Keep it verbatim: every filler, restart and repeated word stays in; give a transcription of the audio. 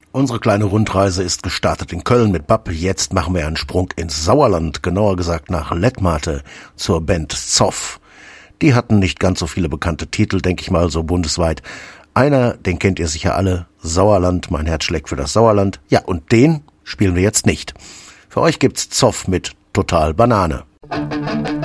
Unsere kleine Rundreise ist gestartet in Köln mit Bab. Jetzt machen wir einen Sprung ins Sauerland, genauer gesagt nach Letmathe, zur Band Zoff. Die hatten nicht ganz so viele bekannte Titel, denke ich mal, so bundesweit. Einer, den kennt ihr sicher alle, Sauerland, mein Herz schlägt für das Sauerland. Ja, und den spielen wir jetzt nicht. Für euch gibt's Zoff mit Total Banane.